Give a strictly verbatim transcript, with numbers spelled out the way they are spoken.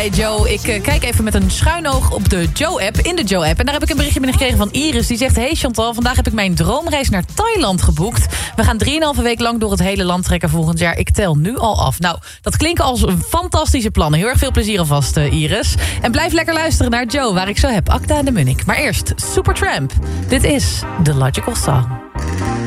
bij Joe. Ik uh, kijk even met een schuin oog op de Joe-app, in de Joe-app. En daar heb ik een berichtje binnengekregen van Iris. Die zegt, hey Chantal, vandaag heb ik mijn droomreis naar Thailand geboekt. We gaan drieënhalve week lang door het hele land trekken volgend jaar. Ik tel nu al af. Nou, dat klinkt als een fantastische plannen. Heel erg veel plezier alvast, uh, Iris. En blijf lekker luisteren naar Joe, waar ik zo heb Acta en de Munnik. Maar eerst Supertramp. Dit is The Logical Song.